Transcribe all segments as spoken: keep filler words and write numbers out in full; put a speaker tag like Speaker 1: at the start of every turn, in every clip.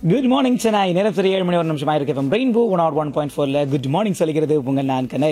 Speaker 1: Good morning Chennai. நேரம் சரி ஏழு மணி ஒரு நிமிஷம் ஆயிருக்கு. Rainbow one add one point ஃபோர்ல குட் மார்னிங் சொல்லிக்கிறது உங்கள் நான் கனை.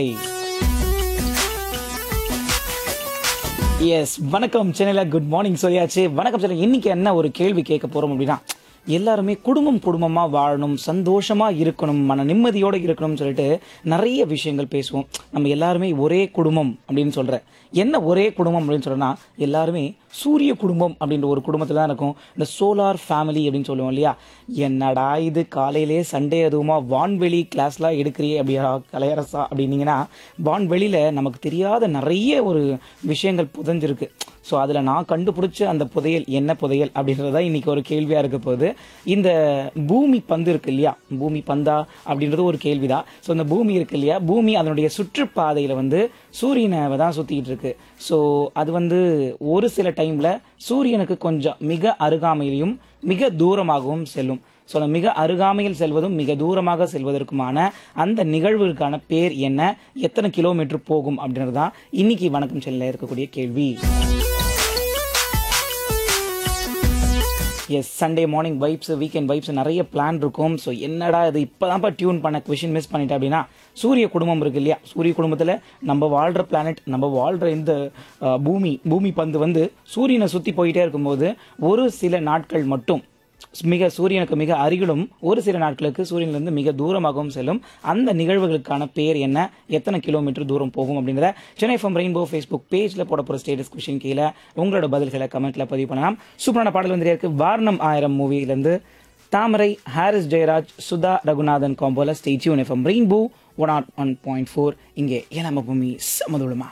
Speaker 1: எஸ், வணக்கம் சென்னையில் குட் மார்னிங் சொல்லியாச்சு. வணக்கம் சென்னை. இன்னைக்கு என்ன ஒரு கேள்வி கேட்க போறோம் அப்படின்னா, எல்லாருமே குடும்பம் குடும்பமா வாழணும், சந்தோஷமா இருக்கணும், மன நிம்மதியோட இருக்கணும்னு சொல்லிட்டு நிறைய விஷயங்கள் பேசுவோம். நம்ம எல்லாருமே ஒரே குடும்பம் அப்படின்னு சொல்ற என்ன ஒரே குடும்பம் அப்படின்னு சொல்றேன்னா, எல்லாருமே சூரிய குடும்பம் அப்படின்ற ஒரு குடும்பத்தில் தான் இருக்கும். இந்த சோலார் ஃபேமிலி அப்படின்னு சொல்லுவோம் இல்லையா. என்னடா இது காலையிலே சண்டே அதுவுமா வான்வெளி கிளாஸ்லாம் எடுக்கிறியே அப்படியா கலையரசா அப்படின்னீங்கன்னா, வான்வெளியில் நமக்கு தெரியாத நிறைய ஒரு விஷயங்கள் புதைஞ்சிருக்கு. ஸோ அதில் நான் கண்டுபிடிச்ச அந்த புதையல் என்ன புதையல் அப்படின்றத இன்னைக்கு ஒரு கேள்வியாக இருக்க போகுது. இந்த பூமி பந்து இருக்கு இல்லையா, பூமி பந்தா அப்படின்றது ஒரு கேள்விதான். ஸோ இந்த பூமி இருக்கு இல்லையா, பூமி அதனுடைய சுற்றுப்பாதையில் வந்து சூரியனை தான் சுற்றிக்கிட்டு இருக்கு. ஸோ அது வந்து ஒரு சில டைமில் சூரியனுக்கு கொஞ்சம் மிக அருகாமையிலையும் மிக தூரமாகவும் செல்லும். ஸோ மிக அருகாமையில் செல்வதும் மிக தூரமாக செல்வதற்குமான அந்த நிகழ்வுக்கான பேர் என்ன, எத்தனை கிலோமீட்டர் போகும் அப்படின்றது தான் இன்னைக்கு வணக்கம் செல்ல இருக்கக்கூடிய கேள்வி. S, Sunday morning vibes, weekend vibes, நிறைய பிளான் இருக்கும். ஸோ என்னடா இது இப்போதான்ப்பா டியூன் பண்ண கொஷின் மிஸ் பண்ணிட்டேன் அப்படின்னா, சூரிய குடும்பம் இருக்கு இல்லையா, சூரிய குடும்பத்தில் நம்ம வாழ்கிற பிளானட், நம்ம வாழ்கிற இந்த பூமி பூமி பந்து வந்து சூரியனை சுற்றி போயிட்டே இருக்கும்போது ஒரு சில நாட்கள் மட்டும் மிக சூரியனுக்கு மிக அருகிலும் ஒரு சில நாட்களுக்கு சூரியனிலிருந்து மிக தூரமாகவும் செல்லும். அந்த நிகழ்வுகளுக்கான பேர் என்ன, எத்தனை கிலோமீட்டர் தூரம் போகும் அப்படின்றத சென்னை எஃப்எம் ரெயின்போ ஃபேஸ்புக் பேஜில் போட போகிற ஸ்டேட்டஸ் கொஷின் கீழே உங்களோட பதில்களை கமெண்ட்டில் பதிவு பண்ணலாம். சூப்பரான பாடல் வந்து இருக்கு. வாரணம் ஆயிரம் மூவிலேருந்து தாமரை, Harris Jayaraj, Sudha Raghunathan காம்போல. Stay tune. FM rainbow one add one point four. இங்கே ஏழாம பூமி சமதுளமா.